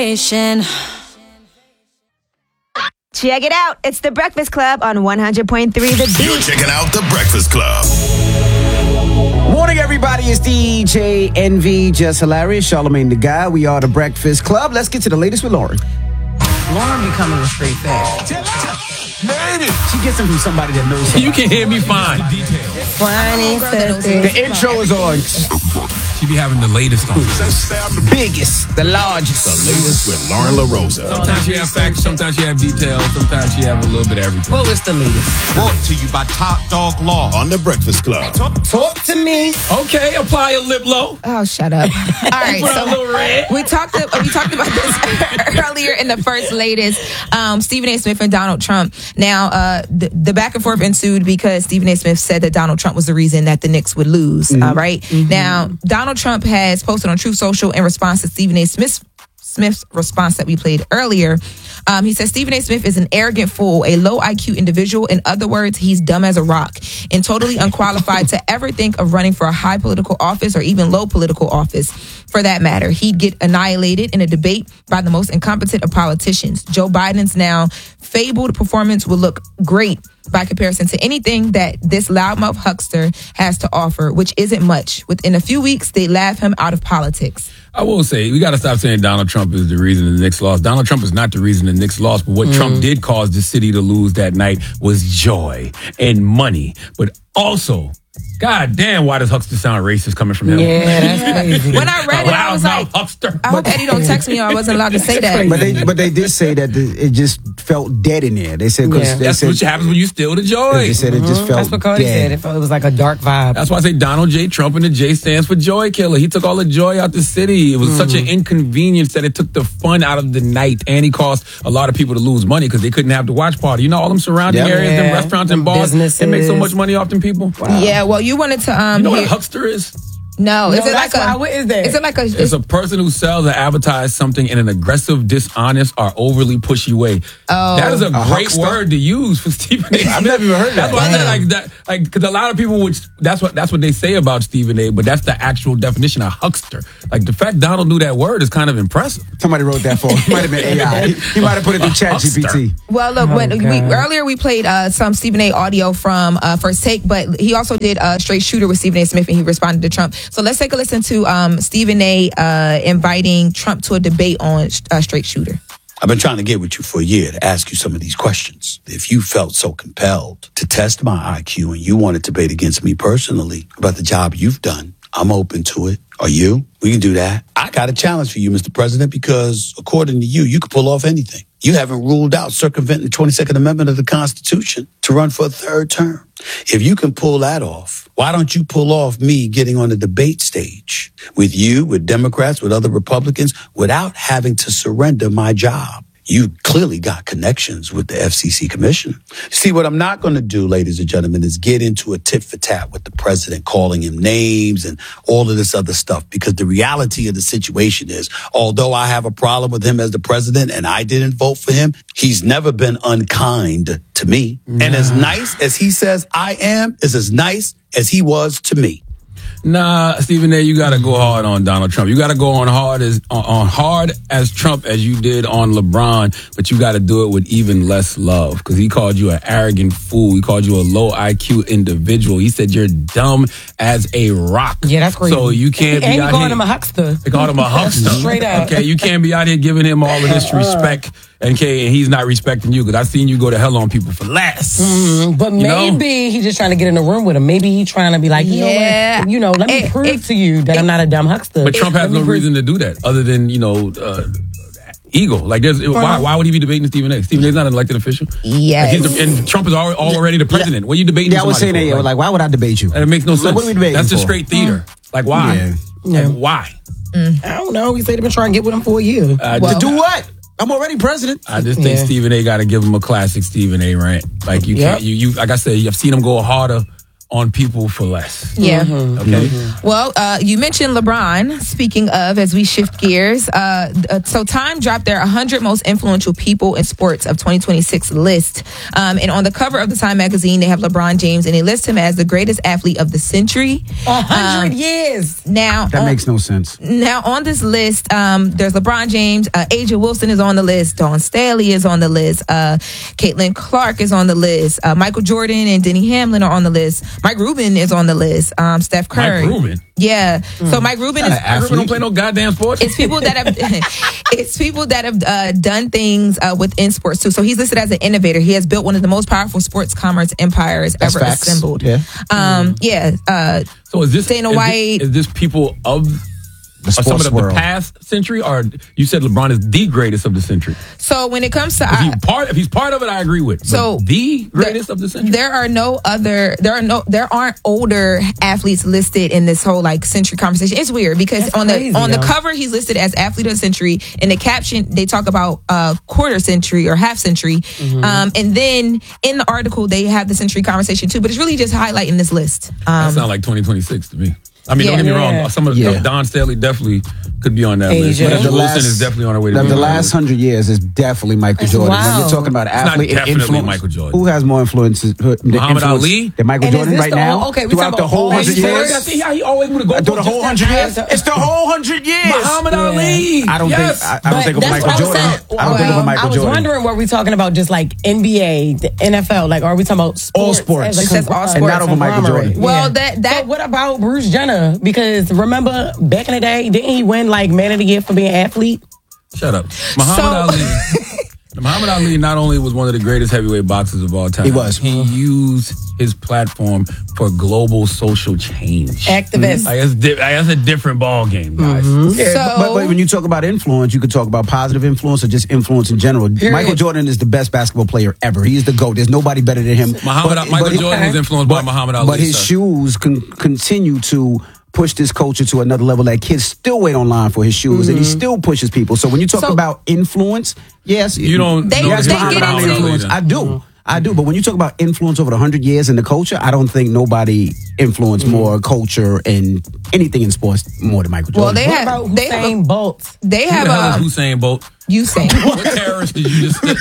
Check it out. It's The Breakfast Club on 100.3 The Beat. You're checking out The Breakfast Club. Morning, everybody. It's DJ Envy, Just Hilarious, Charlamagne the Guy. We are The Breakfast Club. Let's get to the latest with Lauren. Lauren be coming with straight facts. She gets them from somebody that knows somebody. You can hear me fine. The intro is on. She be having the latest on. The biggest, the largest. The latest with Lauren LaRosa. Sometimes she have facts, sometimes she have details, sometimes she have a little bit of everything. What was the latest? Brought to you by Top Dog Law on The Breakfast Club. Talk to me. Okay, apply a lip low. Oh, shut up. All right, Put on a little red. we talked about this earlier in the first latest. Stephen A. Smith and Donald Trump. Now, the back and forth ensued because Stephen A. Smith said that Donald Trump was the reason that the Knicks would lose. Right? Now, Donald Trump has posted on Truth Social in response to Stephen A. Smith's response that we played earlier. He says Stephen A. Smith is an arrogant fool, a low IQ individual. In other words, he's dumb as a rock and totally unqualified to ever think of running for a high political office or even low political office. For that matter, he'd get annihilated in a debate by the most incompetent of politicians. Joe Biden's now fabled performance will look great by comparison to anything that this loudmouth huckster has to offer, which isn't much. Within a few weeks, they laugh him out of politics. I will say, we got to stop saying Donald Trump is the reason the Knicks lost. Donald Trump is not the reason the Knicks lost, but what Trump did cause the city to lose that night was joy and money. But also, God damn, why does huckster sound racist coming from him? Yeah, that's crazy. When I read it, I was like, huckster. I hope Eddie don't text me or I wasn't allowed to say that. But they did say that it just felt dead in there. They said because That's what happens when you steal the joy. They just said it just felt That's what Cody dead. said. It was like a dark vibe. That's why I say Donald J. Trump, and the J stands for joy killer. He took all the joy out the city. It was such an inconvenience that it took the fun out of the night, and he caused a lot of people to lose money because they couldn't have the watch party. You know, all them surrounding areas, them restaurants and bars, they make so much money off them people. Wow. Yeah, well, you wanted to... you know what a huckster is? No, is it like a... What is that? Is it like a... It's a person who sells or advertises something in an aggressive, dishonest, or overly pushy way. Oh. That is a great huckster? word to use for Stephen A. I've never even heard that. That's why I said like that, because a lot of people would. That's what they say about Stephen A. But that's the actual definition of huckster. Like the fact Donald knew that word is kind of impressive. Somebody wrote that for him. It might have been AI. He might have put it through ChatGPT. Well, look, earlier we played some Stephen A. audio from First Take, but he also did a Straight Shooter with Stephen A. Smith, and he responded to Trump. So let's take a listen to Stephen A. Inviting Trump to a debate on Straight Shooter. I've been trying to get with you for a year to ask you some of these questions. If you felt so compelled to test my IQ and you want to debate against me personally about the job you've done, I'm open to it. Are you? We can do that. I got a challenge for you, Mr. President, because according to you could pull off anything. You haven't ruled out circumventing the 22nd Amendment of the Constitution to run for a third term. If you can pull that off, why don't you pull off me getting on the debate stage with you, with Democrats, with other Republicans, without having to surrender my job? You clearly got connections with the FCC commissioner. See, what I'm not going to do, ladies and gentlemen, is get into a tit for tat with the president, calling him names and all of this other stuff, because the reality of the situation is, although I have a problem with him as the president and I didn't vote for him, he's never been unkind to me. And as nice as he says I am is as nice as he was to me. Nah, Stephen A., you got to go hard on Donald Trump. You got to go on hard as Trump as you did on LeBron, but you got to do it with even less love, because he called you an arrogant fool. He called you a low IQ individual. He said you're dumb as a rock. Yeah, that's crazy. So you can't be out here. And called him a huckster. They called him a huckster. Straight up. Okay, you can't be out here giving him all of this respect, and he's not respecting you, because I've seen you go to hell on people for less. But maybe he's just trying to get in the room with him. Maybe he's trying to be like, let me prove to you that I'm not a dumb huckster. But Trump has no reason to do that other than, ego. Like, why would he be debating Stephen A? Stephen A's not an elected official. Yes. And Trump is already the president. What are you debating? Yeah, I was saying that. Like, why would I debate you? And it makes no sense. What are we debating That's just for? straight theater. Like, why? Yeah. Like, why? I don't know. He said they've been trying to get with him for a year. To do what? I'm already president. I just think Stephen A. got to give him a classic Stephen A. rant. Like, you can't, like I said, I've seen him go harder on people for less. Yeah. Okay. Well, you mentioned LeBron. Speaking of, as we shift gears, so Time dropped their 100 most influential people in sports of 2026 list. And on the cover of the Time magazine, they have LeBron James, and they list him as the greatest athlete of the century. 100 years. Now That makes no sense. Now on this list, there's LeBron James, Aja Wilson is on the list, Dawn Staley is on the list, Caitlin Clark is on the list, Michael Jordan and Denny Hamlin are on the list. Mike Rubin is on the list. Steph Curry. Mike Rubin? Yeah. So Mike Rubin is. Mike Rubin don't play no goddamn sports. It's people that have. It's people that have done things within sports too. So he's listed as an innovator. He has built one of the most powerful sports commerce empires ever assembled. Yeah. So is this Dana White? Is this people of The some sports of world. the past century, or you said LeBron is the greatest of the century? So when it comes to If he's part of it, I agree with. So But the greatest of the century. There aren't older athletes listed in this whole like century conversation. It's weird because That's crazy, on the though. cover he's listed as athlete of the century. In the caption they talk about quarter century or half century, and then in the article they have the century conversation too. But it's really just highlighting this list. That sounds like 2026 to me. I mean, don't get me wrong. Some of Don Staley definitely could be on that list. But The Wilson is definitely on her way to the be on last 100 years is definitely Michael That's Jordan. When wild. you're talking about It's not athlete and definitely influence, Michael Jordan. who has more influences? Muhammad Ali? Than Michael And is Jordan this right the now? whole- okay, we throughout talking the whole about 100 all years? See how he always would go Through the whole 100 years? It's the whole 100 years. Muhammad Ali. I don't Yes. think I don't think of That's Michael what I was Jordan. saying. I don't think of Michael I was Jordan. wondering, were we talking about just like NBA, the NFL? Like, are we talking about sports? All sports. as a It says all And not over Michael conglomerate? Jordan. Well, Yeah. that- But what about Bruce Jenner? Because remember back in the day, didn't he win like Man of the Year for being an athlete? Shut up. Muhammad Ali not only was one of the greatest heavyweight boxers of all time. He was. He used his platform for global social change. Activist. That's a different ball game, guys. Yeah, So- but when you talk about influence, you could talk about positive influence or just influence in general. Michael Jordan is the best basketball player ever. He is the GOAT. There's nobody better than him. Michael Jordan was influenced by Muhammad Ali. But his sir. shoes continue to push this culture to another level that kids still wait online for his shoes and he still pushes people. So when you talk So- about influence, yes. You don't They- know yes, the they history get of Muhammad into- Ali Ali influence. then. I do. But when you talk about influence over the 100 years in the culture, I don't think nobody influenced more culture and anything in sports more than Michael Well, Jordan. they What have about they have Usain Bolt? they Who have the hell is Usain Bolt? Usain. What terrorist did you just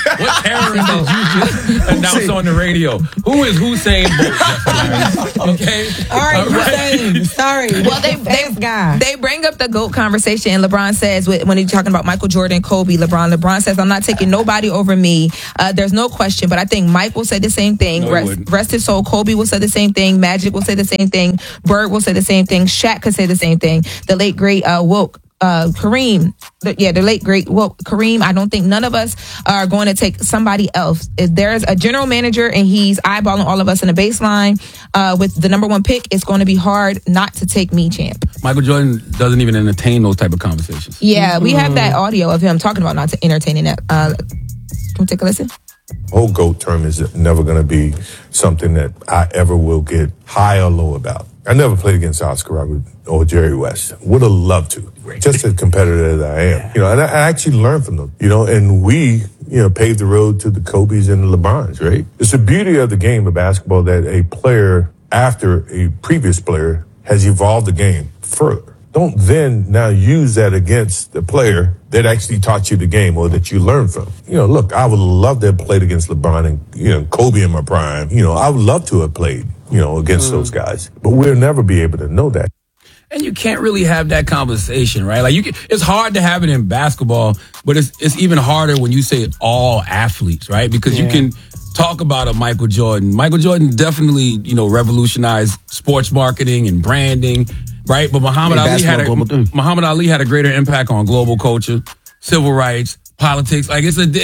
announce on the radio? Who is Usain Bolt? Okay. All right, Usain. Sorry. Well, guy. they bring up the GOAT conversation, and LeBron says when he's talking about Michael Jordan, Kobe, LeBron says, "I'm not taking nobody over me." There's no question, but I think Mike will say the same thing. No, he wouldn't. Rest his soul. Kobe will say the same thing. Magic will say the same thing. Bird will say the same thing. Shaq could say the same thing. The late great Kareem, the late great Kareem. I don't think none of us are going to take somebody else. If there's a general manager and he's eyeballing all of us in a baseline with the number one pick, it's going to be hard not to take me, champ. Michael Jordan doesn't even entertain those type of conversations. Yeah, we have that audio of him talking about not entertaining that. Can we take a listen? Whole GOAT term is never going to be something that I ever will get high or low about. I never played against Oscar Robertson or Jerry West. Would have loved to. Just as competitive as I am. And I actually learned from them, and we, paved the road to the Kobe's and the LeBrons, right? It's the beauty of the game of basketball that a player after a previous player has evolved the game further. Don't then now use that against the player that actually taught you the game or that you learned from. Look, I would love to have played against LeBron and, Kobe in my prime. I would love to have played, against those guys. But we'll never be able to know that. And you can't really have that conversation, right? Like it's hard to have it in basketball, but it's even harder when you say all athletes, right? Because you can talk about a Michael Jordan. Michael Jordan definitely, revolutionized sports marketing and branding, right? But Muhammad Ali had a greater impact on global culture, civil rights, politics. Like it's not even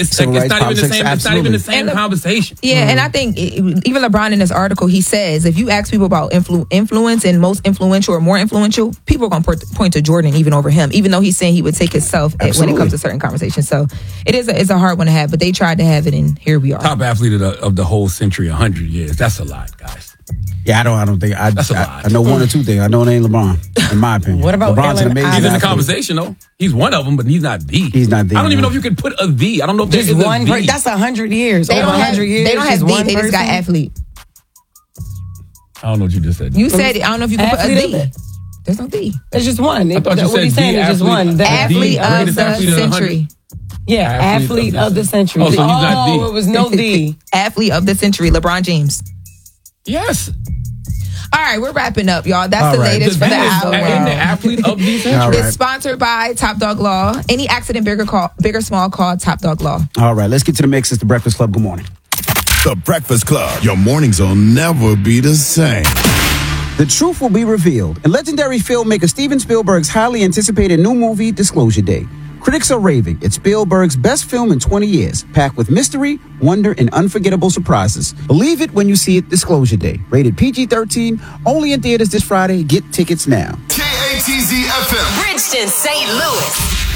the same conversation. Yeah, and I think even LeBron in this article, he says if you ask people about influence and most influential or more influential, people are going to point to Jordan even over him, even though he's saying he would take himself when it comes to certain conversations. So it's a hard one to have, but they tried to have it, and here we are. Top athlete of the whole century, 100 years. That's a lot, guys. Yeah, I don't think That's a lot. I know one or two things. I know it ain't LeBron, in my opinion. What about LeBron's an Allen amazing He's in the athlete. conversation, though. He's one of them, but he's not the. He's not the, I don't even no. know if you could put a the. I don't know if Just there's one. a the. That's 100 years. They Over don't have 100 years. they don't have just the. one They just got person? athlete. I don't know what you just said. You said, I don't know if you can put a D. There's no D. It's just one. I thought you what said he's saying is just one. The athlete of the century. Yeah, athlete of the century. Oh, so he's not D. It was no D. Athlete of the century, LeBron James. Yes. All right, we're wrapping up, y'all. That's All the right. latest for the hour. And the athlete of the century. It's sponsored by Top Dog Law. Any accident, big or small, call Top Dog Law. All right, let's get to the mix. It's the Breakfast Club. Good morning. The Breakfast Club. Your mornings will never be the same. The truth will be revealed in legendary filmmaker Steven Spielberg's highly anticipated new movie, Disclosure Day. Critics are raving. It's Spielberg's best film in 20 years, packed with mystery, wonder, and unforgettable surprises. Believe it when you see it, Disclosure Day. Rated PG-13, only in theaters this Friday. Get tickets now. KATZ FM. Bridgeton, St. Louis.